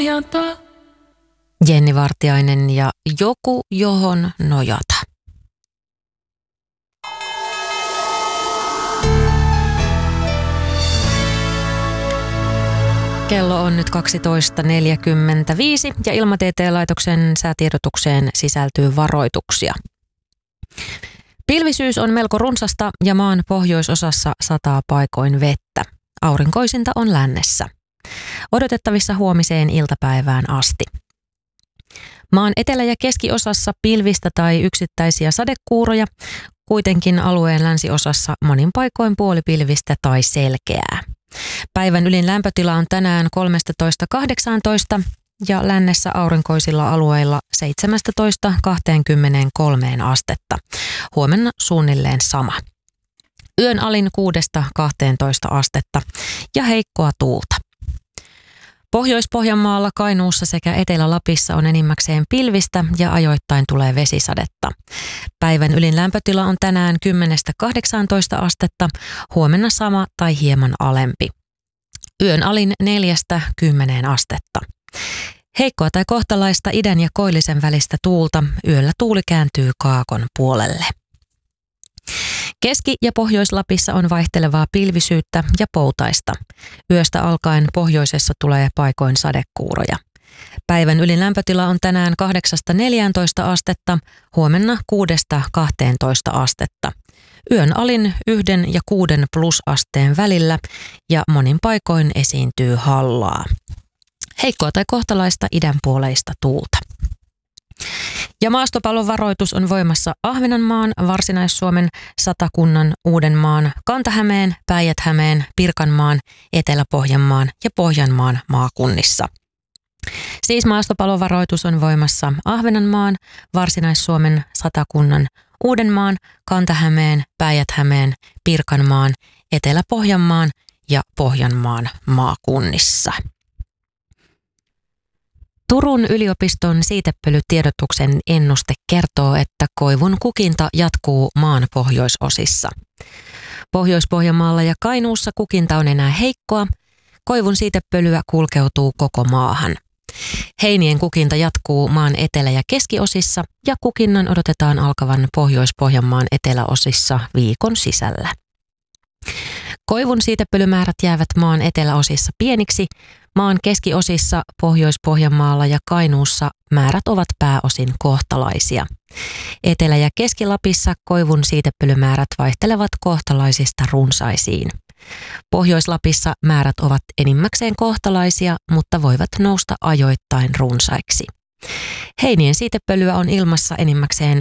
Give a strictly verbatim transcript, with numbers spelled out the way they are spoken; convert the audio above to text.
nojata. Jenni Vartiainen ja Joku, johon nojata. Kello on nyt kaksitoista neljäkymmentäviisi ja Ilmatieteen laitoksen säätiedotukseen sisältyy varoituksia. Pilvisyys on melko runsasta ja maan pohjoisosassa sataa paikoin vettä. Aurinkoisinta on lännessä. Odotettavissa huomiseen iltapäivään asti. Maan etelä- ja keskiosassa pilvistä tai yksittäisiä sadekuuroja, kuitenkin alueen länsiosassa monin paikoin puolipilvistä tai selkeää. Päivän ylin lämpötila on tänään kolmetoista kahdeksantoista ja lännessä aurinkoisilla alueilla seitsemäntoista kaksikymmentäkolme astetta. Huomenna suunnilleen sama. Yön alin kuudesta kahteentoista astetta ja heikkoa tuulta. Pohjois-Pohjanmaalla, Kainuussa sekä Etelä-Lapissa on enimmäkseen pilvistä ja ajoittain tulee vesisadetta. Päivän ylin lämpötila on tänään kymmenestä kahdeksaantoista astetta, huomenna sama tai hieman alempi. Yön alin neljästä kymmeneen astetta. Heikkoa tai kohtalaista idän ja koillisen välistä tuulta, yöllä tuuli kääntyy kaakon puolelle. Keski- ja Pohjois-Lapissa on vaihtelevaa pilvisyyttä ja poutaista. Yöstä alkaen pohjoisessa tulee paikoin sadekuuroja. Päivän ylin lämpötila on tänään kahdeksasta neljääntoista astetta, huomenna kuudesta kahteentoista astetta. Yön alin yhden ja kuuden plusasteen välillä ja monin paikoin esiintyy hallaa. Heikkoa tai kohtalaista idänpuoleista tuulta. Ja maastopallon varoitus on voimassa Ahvenanmaan, Varsinais-Suomen, Satakunnan, Uudenmaan, Kanta-Hämeen, Päijät-Hämeen, Pirkanmaan, Etelä-Pohjanmaan ja Pohjanmaan maakunnissa. Siis maastopallon varoitus on voimassa Ahvenanmaan, Varsinais-Suomen, Satakunnan, Uudenmaan, Kanta-Hämeen, Päijät-Hämeen, Pirkanmaan, Etelä-Pohjanmaan ja Pohjanmaan maakunnissa. Turun yliopiston siitepölytiedotuksen ennuste kertoo, että koivun kukinta jatkuu maan pohjoisosissa. Pohjois-Pohjanmaalla ja Kainuussa kukinta on enää heikkoa, koivun siitepölyä kulkeutuu koko maahan. Heinien kukinta jatkuu maan etelä- ja keskiosissa ja kukinnan odotetaan alkavan Pohjois-Pohjanmaan eteläosissa viikon sisällä. Koivun siitepölymäärät jäävät maan eteläosissa pieniksi, maan keskiosissa Pohjois-Pohjanmaalla ja Kainuussa määrät ovat pääosin kohtalaisia. Etelä- ja Keski-Lapissa koivun siitepölymäärät vaihtelevat kohtalaisista runsaisiin. Pohjois-Lapissa määrät ovat enimmäkseen kohtalaisia, mutta voivat nousta ajoittain runsaiksi. Heinien siitepölyä on ilmassa enimmäkseen